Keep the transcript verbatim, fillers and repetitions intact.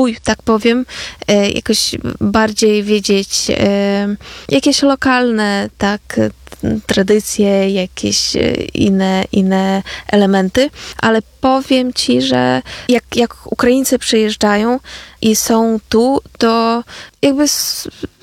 swój, tak powiem, e, jakoś bardziej wiedzieć e, jakieś lokalne, tak, tradycje, jakieś inne, inne elementy, ale powiem ci, że jak, jak Ukraińcy przyjeżdżają i są tu, to jakby